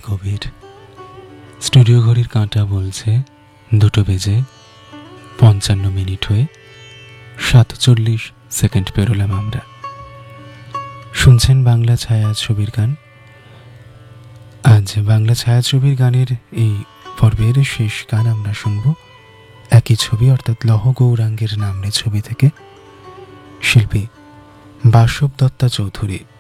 গভীর। স্টুডিও ঘড়ির কাঁটা বলছে 2:55 হয়ে 47 সেকেন্ড পেরোলাম আমরা। শুনছেন বাংলা ছায়াছবির গান। আজ বাংলা ছায়াছবির গানের এই পর্বের শেষ গান আমরা শুনব একই ছবি অর্থাৎ লহ গৌরাঙ্গের নামে ছবি থেকে শিল্পী বাসব দত্তা চৌধুরী